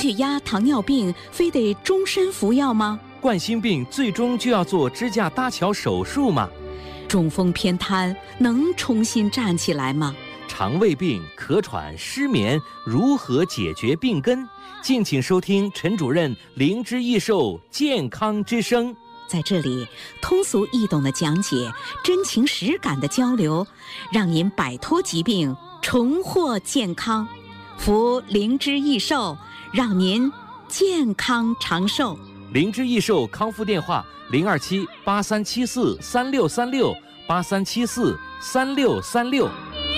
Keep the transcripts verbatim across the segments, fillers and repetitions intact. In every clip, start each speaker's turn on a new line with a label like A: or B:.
A: 血压、糖尿病非得终身服药吗？
B: 冠心病最终就要做支架搭桥手术吗？
A: 中风偏瘫能重新站起来吗？
B: 肠胃病、咳喘、失眠如何解决病根？敬请收听陈主任灵芝益寿健康之声。
A: 在这里，通俗易懂的讲解，真情实感的交流，让您摆脱疾病，重获健康。服灵芝益寿，让您健康长寿。
B: 灵芝益寿康复电话：零二七八三七四三六三六八三七四三六三六。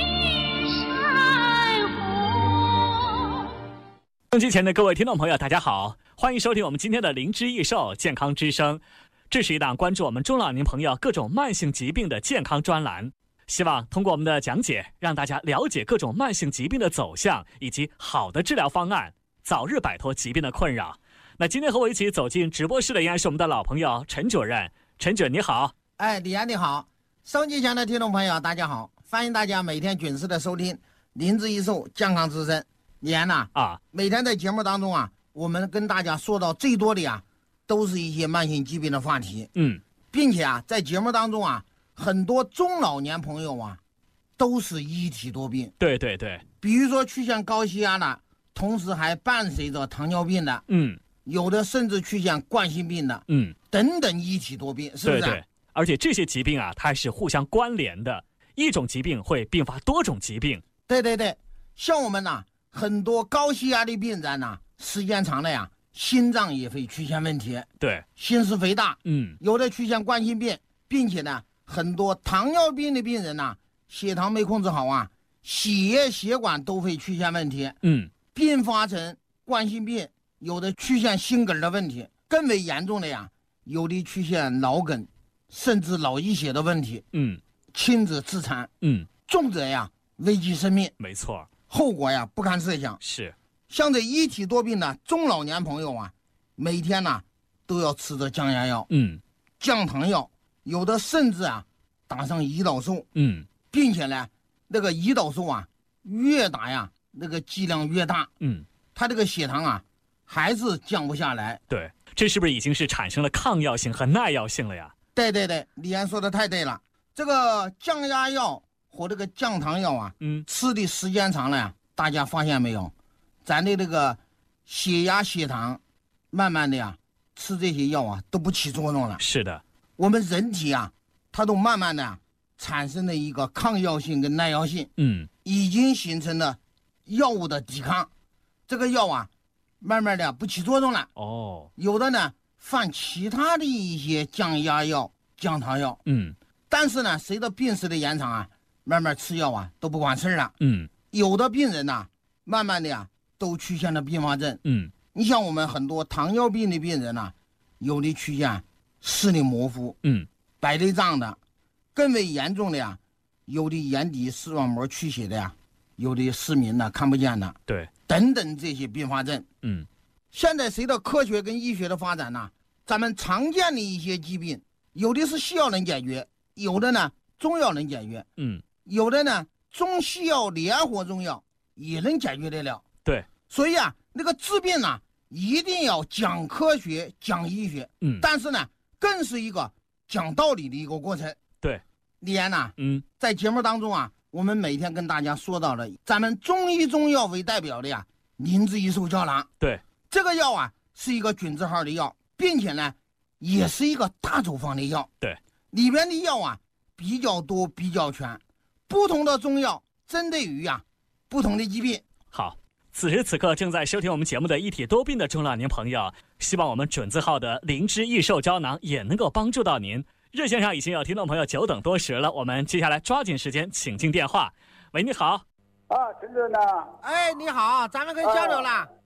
C: 收机前的各位听众朋友，大家好，欢迎收听我们今天的灵芝益寿健康之声。这是一档关注我们中老年朋友各种慢性疾病的健康专栏，希望通过我们的讲解，让大家了解各种慢性疾病的走向以及好的治疗方案，早日摆脱疾病的困扰。那今天和我一起走进直播室的依然是我们的老朋友陈主任。陈主任你好。
D: 哎，李安你好。收机前的听众朋友大家好，欢迎大家每天准时的收听灵芝益寿健康之声。李安呐啊，每天在节目当中啊，我们跟大家说到最多的呀，都是一些慢性疾病的话题。嗯，并且啊，在节目当中啊，很多中老年朋友啊，都是一体多病。
C: 对对对，
D: 比如说出现高血压的，同时还伴随着糖尿病的，嗯，有的甚至出现冠心病的，嗯，等等一体多病，是不是？
C: 对对，而且这些疾病啊，它是互相关联的，一种疾病会并发多种疾病。
D: 对对对，像我们呐、啊。很多高血压的病人呢，时间长了呀，心脏也会出现问题。
C: 对，
D: 心室肥大，
C: 嗯，
D: 有的出现冠心病，并且呢，很多糖尿病的病人呢，血糖没控制好啊，血液血管都会出现问题，
C: 嗯，
D: 并发成冠心病，有的出现心梗的问题，更为严重的呀，有的出现脑梗，甚至脑溢血的问题，
C: 嗯，
D: 轻者致残，
C: 嗯，
D: 重者呀危及生命。
C: 没错。
D: 后果呀不堪设想。
C: 是，
D: 像这一体多病的中老年朋友啊，每天呢都要吃着降压药，嗯，降糖药，有的甚至啊打上胰岛素，嗯，并且呢那个胰岛素啊越打呀那个剂量越大，嗯，他这个血糖啊还是降不下来。
C: 对，这是不是已经是产生了抗药性和耐药性了呀？
D: 对对对，李安说的太对了。这个降压药和这个降糖药啊，嗯，吃的时间长了呀，大家发现没有，咱的这个血压、血糖，慢慢的呀，吃这些药啊都不起作用了。
C: 是的，
D: 我们人体啊，它都慢慢的、啊、产生了一个抗药性跟耐药性，嗯，已经形成了药物的抵抗，这个药啊，慢慢的不起作用了。哦，有的呢放其他的一些降压药、降糖药，嗯，但是呢，随着病史的延长啊。慢慢吃药啊都不管事了，嗯，有的病人呐、啊，慢慢的呀、啊、都出现了并发症，嗯，你像我们很多糖尿病的病人呐、啊，有的出现视力模糊，嗯，白内障的，更为严重的呀，有的眼底视网膜出血的呀，有的失明的看不见的，
C: 对，
D: 等等这些并发症，嗯，现在随着科学跟医学的发展呢、啊，咱们常见的一些疾病，有的是西药能解决，有的呢中药能解决，嗯。有的呢，中西药联合中药也能解决得了。
C: 对，
D: 所以啊，那个治病呢，一定要讲科学、讲医学。嗯，但是呢，更是一个讲道理的一个过程。
C: 对，
D: 李安呐，嗯，在节目当中啊，我们每天跟大家说到了咱们中医中药为代表的呀，灵芝益寿胶囊。
C: 对，
D: 这个药啊是一个准字号的药，并且呢，也是一个大处方的药。
C: 对，
D: 里边的药啊比较多、比较全。不同的中药针对于呀、啊、不同的疾病。
C: 好，此时此刻正在收听我们节目的一体多病的中老年朋友，希望我们准字号的灵芝益寿胶囊也能够帮助到您。热线上已经有听众朋友久等多时了，我们接下来抓紧时间请进电话。喂，你好。
E: 啊，陈主任呐。
D: 哎，你好，咱们可以交流了。